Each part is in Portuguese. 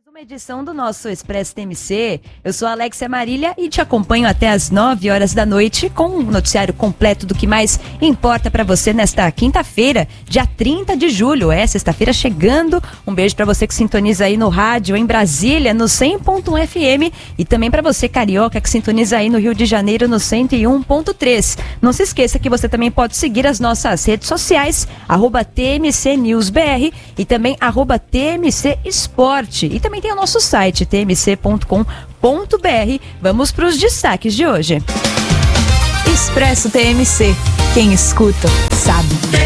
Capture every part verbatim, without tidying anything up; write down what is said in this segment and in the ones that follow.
Uma edição do nosso Expresso T M C. Eu sou a Alexia Marília e te acompanho até as nove horas da noite com um noticiário completo do que mais importa pra você nesta quinta-feira, dia trinta de julho. É, sexta-feira chegando. Um beijo pra você que sintoniza aí no rádio em Brasília, no cem ponto um F M, e também pra você carioca que sintoniza aí no Rio de Janeiro no cento e um ponto três. Não se esqueça que você também pode seguir as nossas redes sociais, arroba T M C News B R e também arroba T M C Esporte. E também tem o nosso site, T M C ponto com ponto B R. Vamos para os destaques de hoje. Expresso T M C. Quem escuta, sabe.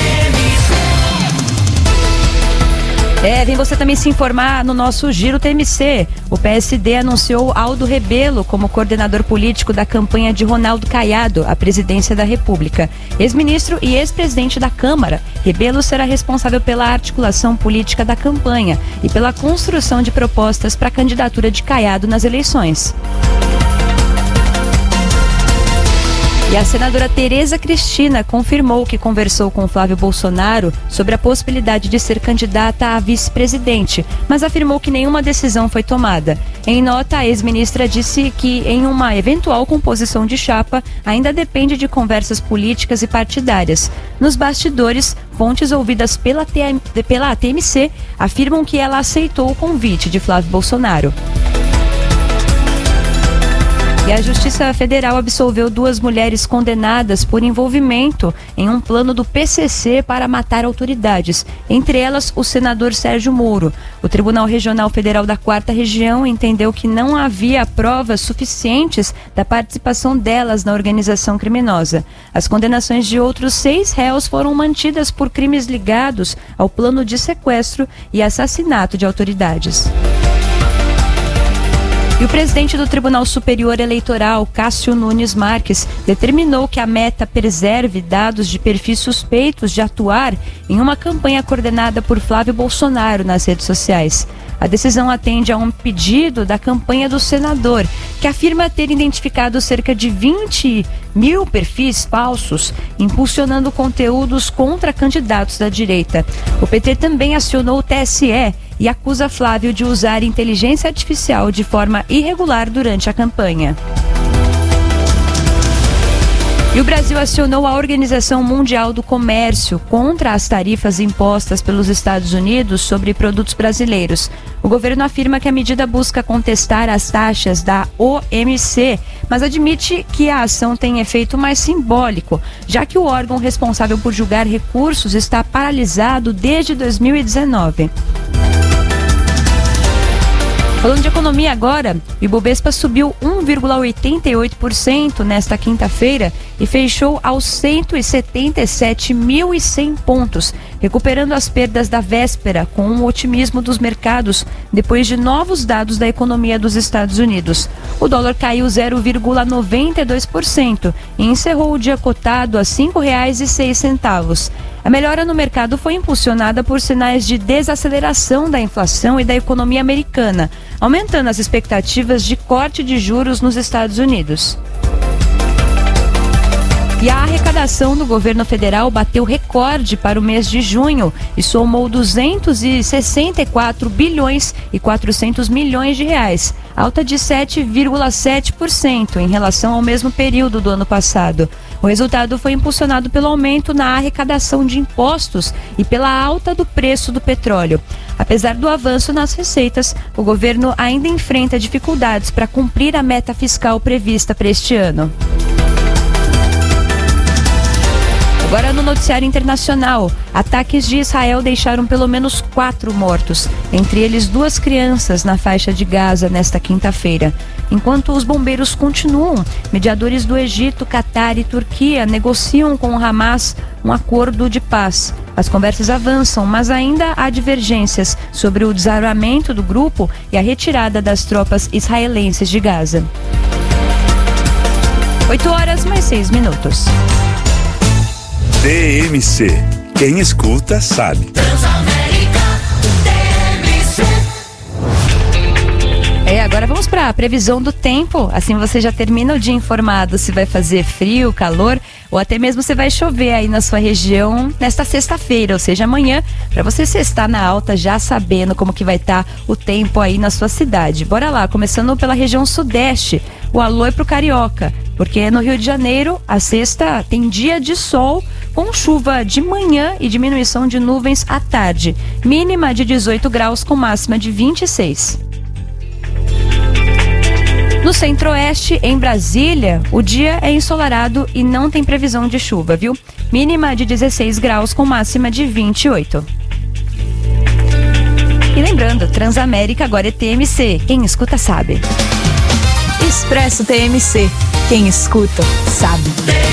É, vem você também se informar no nosso Giro T M C. O P S D anunciou Aldo Rebelo como coordenador político da campanha de Ronaldo Caiado à presidência da República. Ex-ministro e ex-presidente da Câmara, Rebelo será responsável pela articulação política da campanha e pela construção de propostas para a candidatura de Caiado nas eleições. E a senadora Tereza Cristina confirmou que conversou com Flávio Bolsonaro sobre a possibilidade de ser candidata a vice-presidente, mas afirmou que nenhuma decisão foi tomada. Em nota, a ex-ministra disse que em uma eventual composição de chapa ainda depende de conversas políticas e partidárias. Nos bastidores, fontes ouvidas pela, T M, pela T M C afirmam que ela aceitou o convite de Flávio Bolsonaro. E a Justiça Federal absolveu duas mulheres condenadas por envolvimento em um plano do P C C para matar autoridades, entre elas o senador Sérgio Moro. O Tribunal Regional Federal da Quarta Região entendeu que não havia provas suficientes da participação delas na organização criminosa. As condenações de outros seis réus foram mantidas por crimes ligados ao plano de sequestro e assassinato de autoridades. E o presidente do Tribunal Superior Eleitoral, Cássio Nunes Marques, determinou que a Meta preserve dados de perfis suspeitos de atuar em uma campanha coordenada por Flávio Bolsonaro nas redes sociais. A decisão atende a um pedido da campanha do senador, que afirma ter identificado cerca de vinte mil perfis falsos, impulsionando conteúdos contra candidatos da direita. O P T também acionou o T S E e acusa Flávio de usar inteligência artificial de forma irregular durante a campanha. E o Brasil acionou a Organização Mundial do Comércio contra as tarifas impostas pelos Estados Unidos sobre produtos brasileiros. O governo afirma que a medida busca contestar as taxas da O M C, mas admite que a ação tem efeito mais simbólico, já que o órgão responsável por julgar recursos está paralisado desde dois mil e dezenove. Falando de economia agora, o Ibovespa subiu um vírgula oitenta e oito por cento nesta quinta-feira e fechou aos cento e setenta e sete mil e cem pontos, recuperando as perdas da véspera com o otimismo dos mercados depois de novos dados da economia dos Estados Unidos. O dólar caiu zero vírgula noventa e dois por cento e encerrou o dia cotado a cinco reais e seis centavos. A melhora no mercado foi impulsionada por sinais de desaceleração da inflação e da economia americana, aumentando as expectativas de corte de juros nos Estados Unidos. E a arrecadação do governo federal bateu recorde para o mês de junho e somou duzentos e sessenta e quatro bilhões e quatrocentos milhões de reais, alta de sete vírgula sete por cento em relação ao mesmo período do ano passado. O resultado foi impulsionado pelo aumento na arrecadação de impostos e pela alta do preço do petróleo. Apesar do avanço nas receitas, o governo ainda enfrenta dificuldades para cumprir a meta fiscal prevista para este ano. Agora no noticiário internacional, ataques de Israel deixaram pelo menos quatro mortos, entre eles duas crianças na faixa de Gaza nesta quinta-feira. Enquanto os bombeiros continuam, mediadores do Egito, Catar e Turquia negociam com o Hamas um acordo de paz. As conversas avançam, mas ainda há divergências sobre o desarmamento do grupo e a retirada das tropas israelenses de Gaza. oito horas mais seis minutos. T M C. Quem escuta sabe. É, agora vamos para a previsão do tempo. Assim você já termina o dia informado se vai fazer frio, calor. ou até mesmo você vai chover aí na sua região nesta sexta-feira, ou seja, amanhã, para você sextar na alta já sabendo como que vai estar tá o tempo aí na sua cidade. Bora lá, começando pela região sudeste, o alô é pro Carioca, porque no Rio de Janeiro, a sexta tem dia de sol, com chuva de manhã e diminuição de nuvens à tarde. Mínima de dezoito graus com máxima de vinte e seis. No centro-oeste, em Brasília, o dia é ensolarado e não tem previsão de chuva, viu? Mínima de dezesseis graus com máxima de vinte e oito. E lembrando, Transamérica agora é T M C. Quem escuta sabe. Expresso T M C. Quem escuta sabe.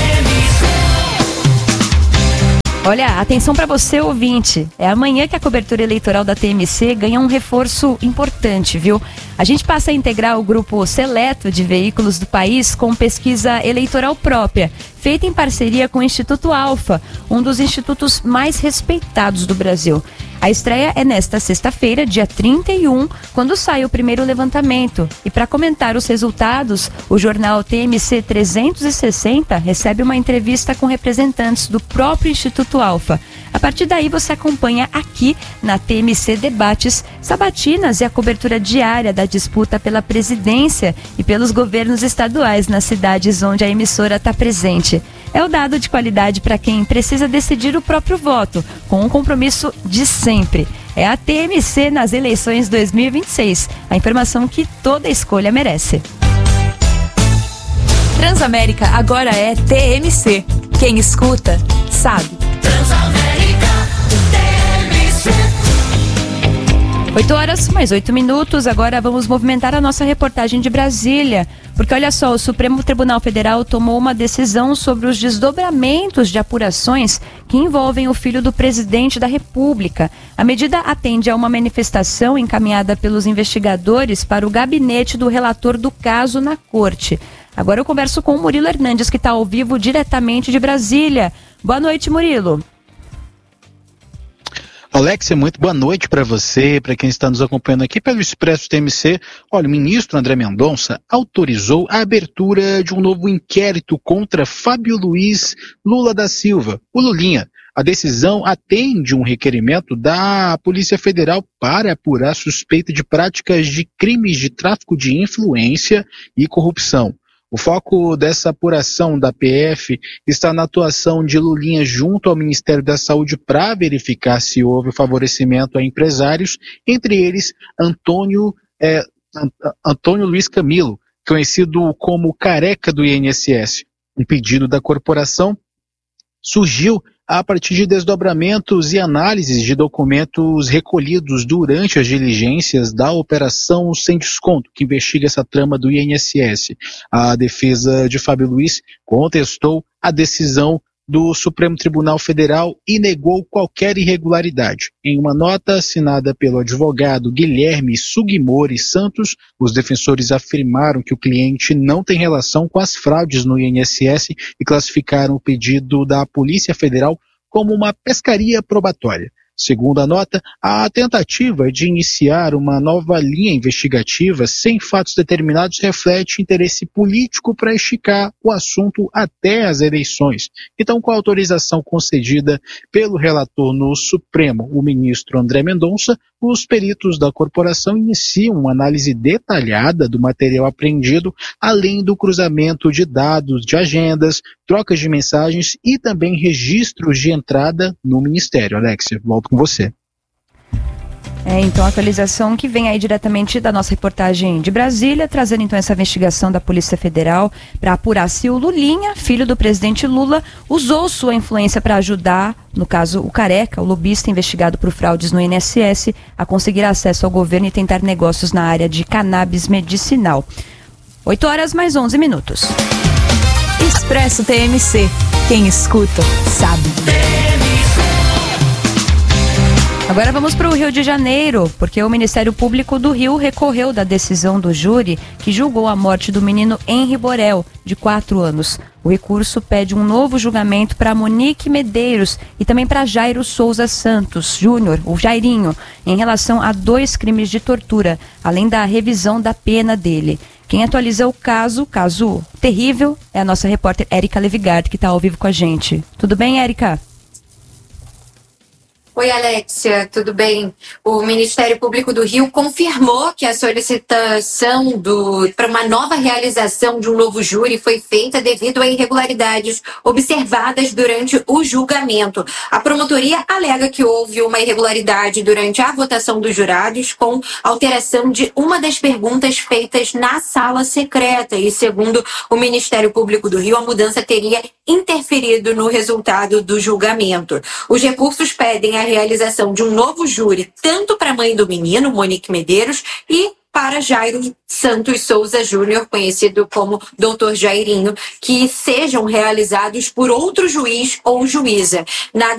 Olha, atenção para você, ouvinte. É amanhã que a cobertura eleitoral da T M C ganha um reforço importante, viu? A gente passa a integrar o grupo seleto de veículos do país com pesquisa eleitoral própria, feita em parceria com o Instituto Alfa, um dos institutos mais respeitados do Brasil. A estreia é nesta sexta-feira, dia trinta e um, quando sai o primeiro levantamento. E para comentar os resultados, o jornal T M C trezentos e sessenta recebe uma entrevista com representantes do próprio Instituto Alfa. A partir daí você acompanha aqui na T M C Debates, sabatinas e a cobertura diária da disputa pela presidência e pelos governos estaduais nas cidades onde a emissora está presente. É o dado de qualidade para quem precisa decidir o próprio voto, com um compromisso de sempre. É a T M C nas eleições dois mil e vinte e seis, a informação que toda escolha merece. Transamérica agora é T M C. Quem escuta, sabe. Transamérica, T M C. oito horas, mais oito minutos. Agora vamos movimentar a nossa reportagem de Brasília. Porque olha só, o Supremo Tribunal Federal tomou uma decisão sobre os desdobramentos de apurações que envolvem o filho do presidente da República. A medida atende a uma manifestação encaminhada pelos investigadores para o gabinete do relator do caso na corte. Agora eu converso com o Murilo Hernandes, que está ao vivo diretamente de Brasília. Boa noite, Murilo. Alexia, muito boa noite para você, para quem está nos acompanhando aqui pelo Expresso T M C. Olha, o ministro André Mendonça autorizou a abertura de um novo inquérito contra Fábio Luiz Lula da Silva, o Lulinha. A decisão atende um requerimento da Polícia Federal para apurar suspeita de práticas de crimes de tráfico de influência e corrupção. O foco dessa apuração da P F está na atuação de Lulinha junto ao Ministério da Saúde para verificar se houve favorecimento a empresários, entre eles Antônio, é, Antônio Luiz Camilo, conhecido como Careca do I N S S. Um pedido da corporação surgiu a partir de desdobramentos e análises de documentos recolhidos durante as diligências da Operação Sem Desconto, que investiga essa trama do I N S S. A defesa de Fábio Luiz contestou a decisão do Supremo Tribunal Federal e negou qualquer irregularidade. Em uma nota assinada pelo advogado Guilherme Sugimori Santos, os defensores afirmaram que o cliente não tem relação com as fraudes no I N S S e classificaram o pedido da Polícia Federal como uma pescaria probatória. Segundo a nota, a tentativa de iniciar uma nova linha investigativa sem fatos determinados reflete interesse político para esticar o assunto até as eleições. Então, com a autorização concedida pelo relator no Supremo, o ministro André Mendonça, os peritos da corporação iniciam uma análise detalhada do material apreendido, além do cruzamento de dados de agendas, trocas de mensagens e também registros de entrada no Ministério. Alexia, volto com você. É, então a atualização que vem aí diretamente da nossa reportagem de Brasília, trazendo então essa investigação da Polícia Federal para apurar se o Lulinha, filho do presidente Lula, usou sua influência para ajudar, no caso o Careca, o lobista investigado por fraudes no I N S S, a conseguir acesso ao governo e tentar negócios na área de cannabis medicinal. oito horas mais onze minutos. Expresso T M C. Quem escuta, sabe. Agora vamos para o Rio de Janeiro, porque o Ministério Público do Rio recorreu da decisão do júri que julgou a morte do menino Henri Borel, de quatro anos. O recurso pede um novo julgamento para Monique Medeiros e também para Jairo Souza Santos Júnior, o Jairinho, em relação a dois crimes de tortura, além da revisão da pena dele. Quem atualiza o caso, caso terrível, é a nossa repórter Érica Levigard, que está ao vivo com a gente. Tudo bem, Érica? Oi, Alexia, tudo bem? O Ministério Público do Rio confirmou que a solicitação para uma nova realização de um novo júri foi feita devido a irregularidades observadas durante o julgamento. A promotoria alega que houve uma irregularidade durante a votação dos jurados com alteração de uma das perguntas feitas na sala secreta e, segundo o Ministério Público do Rio, a mudança teria interferido no resultado do julgamento. Os recursos pedem a realização de um novo júri, tanto para a mãe do menino, Monique Medeiros, e para Jairo Santos Souza Júnior, conhecido como doutor Jairinho, que sejam realizados por outro juiz ou juíza. Nada